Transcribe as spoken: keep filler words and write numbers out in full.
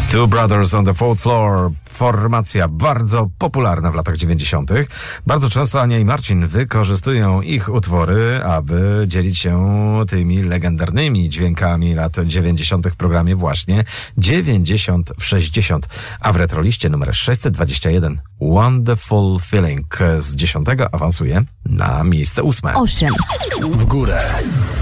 Two Brothers on the Fourth Floor. Formacja bardzo popularna w latach dziewięćdziesiątych. Bardzo często Ania i Marcin wykorzystują ich utwory, aby dzielić się tymi legendarnymi dźwiękami lat dziewięćdziesiątych w programie właśnie dziewięćdziesiąt w sześćdziesiąt. A w retroliście numer sześćset dwadzieścia jeden Wonderful Feeling z dziesiątego awansuje na miejsce ósme. osiem. W górę.